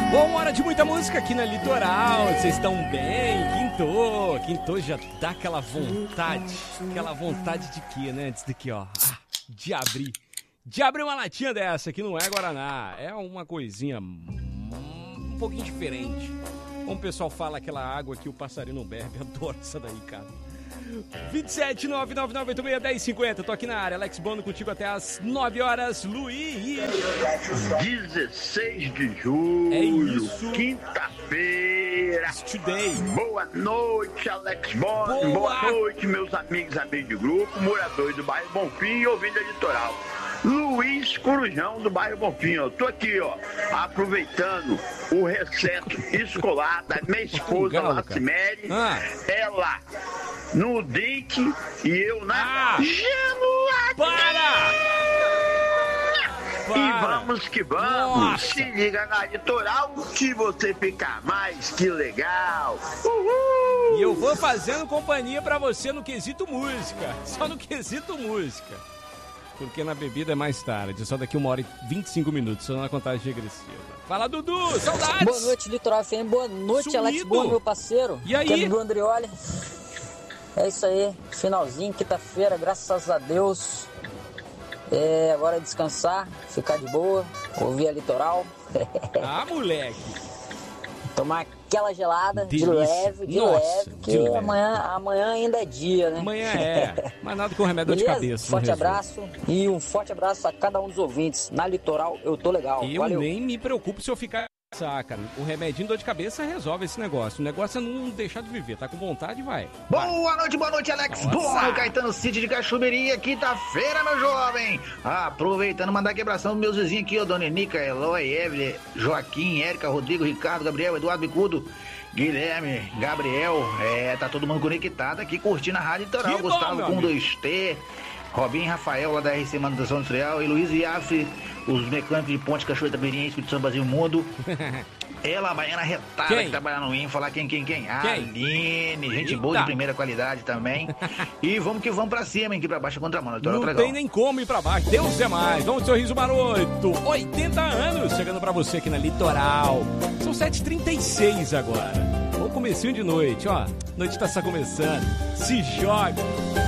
Bom, hora de muita música aqui na Litoral. Vocês estão bem? Quintou já dá aquela vontade. Aquela vontade de quê, né? Antes daqui, ó. De abrir uma latinha dessa, que não é Guaraná. É uma coisinha um pouquinho diferente. Como o pessoal fala, aquela água que o passarinho não bebe. Adoro essa daí, cara. 27999861050. Tô aqui na área. Alex Bono contigo até as 9 horas. Luiz. 16 de julho. É isso. Quinta-feira. Today. Boa noite, Alex Bono. Boa noite, meus amigos de grupo, moradores do bairro Bonfim e ouvindo a Litoral. Luiz Corujão do bairro Bonfim. Eu tô aqui, ó, aproveitando o recesso escolar da minha esposa, Lacimere. Ela no DIC e eu na Genuína. Para! E vamos que vamos. Nossa. Se liga na Litoral que você fica mais que legal. Uhul! E eu vou fazendo companhia pra você no quesito música. Só no quesito música. Porque na bebida é mais tarde. Só daqui 1h25, só na contagem regressiva. Fala, Dudu! Saudades! Boa noite, Litoral FM. Boa noite, sumido. Alex Bono, meu parceiro. E aí? Que é Dudu Andrioli. É isso aí. Finalzinho, quinta-feira, graças a Deus. Agora é descansar, ficar de boa, ouvir a Litoral. Moleque! Tomar aquela gelada delícia. de leve, que de leve. Amanhã ainda é dia, né? Amanhã é, mas nada com remédio de cabeça. Forte abraço e um forte abraço a cada um dos ouvintes. Na Litoral eu tô legal. Eu Valeu. nem me preocupo se eu ficar... Cara, o remedinho de dor de cabeça resolve esse negócio. O negócio é não deixar de viver. Tá com vontade, vai. Boa noite, Alex Bono, Caetano City de Cachoeirinha, quinta-feira, meu jovem. Aproveitando, mandar quebração dos meus vizinhos aqui, ó, Dona Nica, Eloy, Evelyn, Joaquim, Érica, Rodrigo, Ricardo, Gabriel, Eduardo Bicudo, Guilherme, Gabriel. Tá todo mundo conectado aqui, curtindo a Rádio Litoral. Que Gustavo bom, com 2T, Robinho, Rafael, lá da RC Manutenção Industrial, e Luiz Iafre, os mecânicos de Ponte Cachoeira Mirim, Espírito Santo, Brasil, Mundo. Ela, a baiana retada, que trabalha no IN, falar quem? Aline, gente boa de primeira qualidade também. E vamos que vamos pra cima, hein, aqui pra baixo, contra a mão. Não tem nem como ir pra baixo, Deus é mais. Vamos, Sorriso Maroto, 80 anos, chegando pra você aqui na Litoral. São 7h36 agora. O comecinho de noite, ó. Noite tá só começando. Se joga.